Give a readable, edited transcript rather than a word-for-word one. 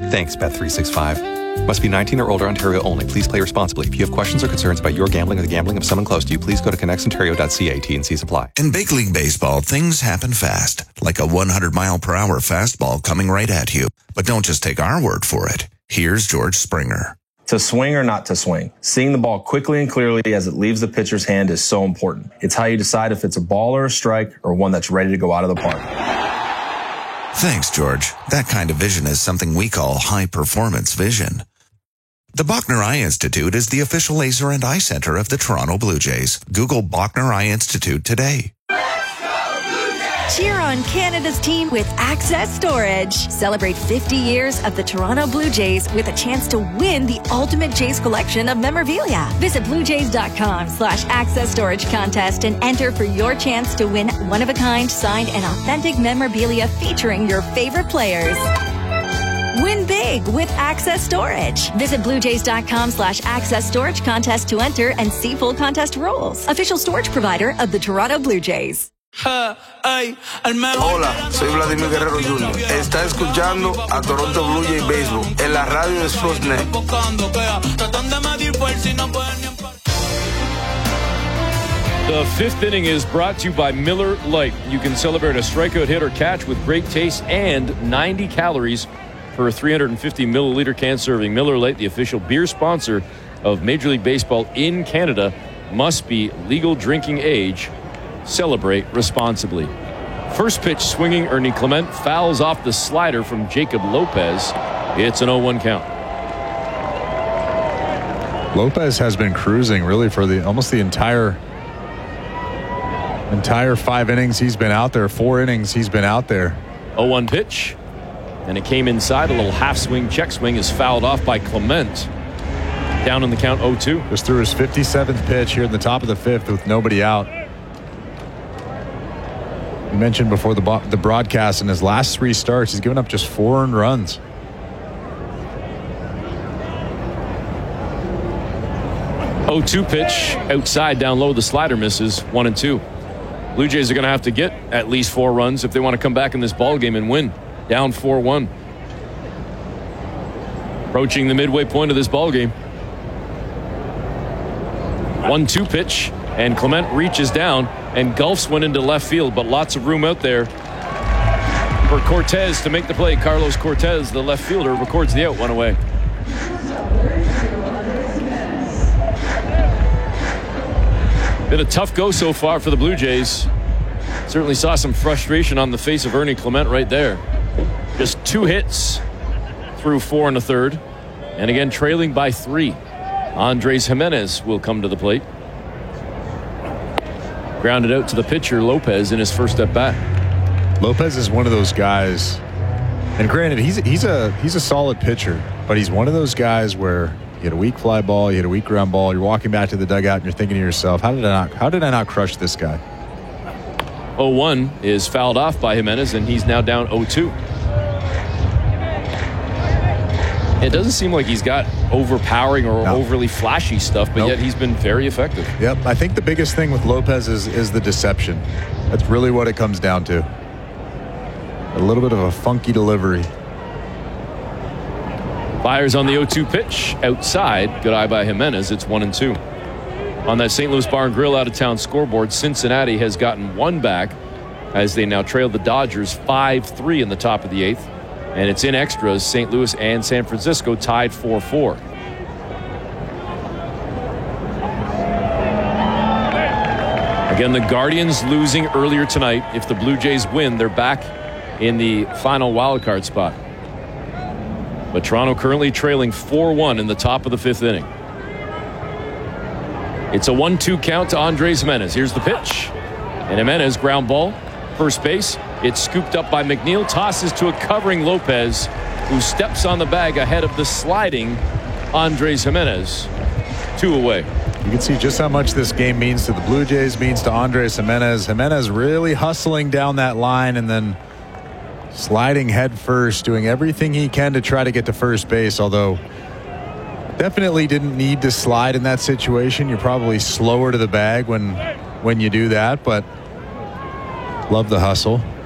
Thanks, Bet365. Must be 19 or older, Ontario only. Please play responsibly. If you have questions or concerns about your gambling or the gambling of someone close to you, please go to connectsontario.ca. T&Cs apply. In big league baseball, things happen fast, like a 100-mile-per-hour fastball coming right at you. But don't just take our word for it. Here's George Springer. To swing or not to swing, seeing the ball quickly and clearly as it leaves the pitcher's hand is so important. It's how you decide if it's a ball or a strike or one that's ready to go out of the park. Thanks, George. That kind of vision is something we call high-performance vision. The Bachner Eye Institute is the official laser and eye center of the Toronto Blue Jays. Google Bachner Eye Institute today. Cheer on Canada's team with Access Storage. Celebrate 50 years of the Toronto Blue Jays with a chance to win the ultimate Jays collection of memorabilia. Visit bluejays.com/access storage contest and enter for your chance to win one-of-a-kind signed and authentic memorabilia featuring your favorite players. Win big with Access Storage. Visit bluejays.com/access storage contest to enter and see full contest rules. Official storage provider of the Toronto Blue Jays. Hola, soy Vladimir Guerrero Jr. Está escuchando a Toronto Blue Jays Baseball en la radio de Sportsnet. The fifth inning is brought to you by Miller Lite. You can celebrate a strikeout hit or catch with great taste and 90 calories per 350 milliliter can serving. Miller Lite, the official beer sponsor of Major League Baseball in Canada, must be legal drinking age. Celebrate responsibly. First pitch swinging, Ernie Clement fouls off the slider from Jacob Lopez. It's an 0-1 count. Lopez has been cruising really for almost the entire 5 innings he's been out there. 4 innings he's been out there. 0-1 pitch, and it came inside. A little half swing, check swing is fouled off by Clement. Down in the count, 0-2. Just threw his 57th pitch here in the top of the 5th with nobody out. You mentioned before the broadcast, in his last 3 starts, he's given up just 4 earned runs. Oh, 2 pitch outside, down low. The slider misses. 1-2. Blue Jays are going to have to get at least 4 runs if they want to come back in this ball game and win. Down 4-1. Approaching the midway point of this ball game. 1-2 pitch, and Clement reaches down and gulfs one into left field, but lots of room out there for Cortez to make the play. Carlos Cortez, the left fielder, records the out. 1 away. Been a tough go so far for the Blue Jays. Certainly saw some frustration on the face of Ernie Clement right there. Just 2 hits through 4 1/3, and again trailing by 3. Andres Jimenez will come to the plate. Grounded out to the pitcher, Lopez, in his first at bat. Lopez is one of those guys, and granted, he's a solid pitcher, but he's one of those guys where you hit a weak fly ball, you hit a weak ground ball, you're walking back to the dugout and you're thinking to yourself, how did I not crush this guy? 0-1 is fouled off by Jimenez, and he's now down 0-2. It doesn't seem like he's got overpowering or overly flashy stuff, but yet he's been very effective. Yep, I think the biggest thing with Lopez is the deception. That's really what it comes down to. A little bit of a funky delivery. Fires on the 0-2 pitch outside. Good eye by Jimenez. It's 1-2. On that St. Louis Bar and Grill out-of-town scoreboard, Cincinnati has gotten 1 back as they now trail the Dodgers 5-3 in the top of the 8th. And it's in extras. St. Louis and San Francisco tied 4-4. Again, the Guardians losing earlier tonight. If the Blue Jays win, they're back in the final wildcard spot. But Toronto currently trailing 4-1 in the top of the 5th inning. It's a 1-2 count to Andres Jimenez. Here's the pitch. And Jimenez, ground ball, first base. It's scooped up by McNeil, tosses to a covering Lopez, who steps on the bag ahead of the sliding Andres Jimenez. 2 away. You can see just how much this game means to the Blue Jays, means to Andres Jimenez. Jimenez really hustling down that line and then sliding head first, doing everything he can to try to get to first base, although definitely didn't need to slide in that situation. You're probably slower to the bag when you do that, but love the hustle.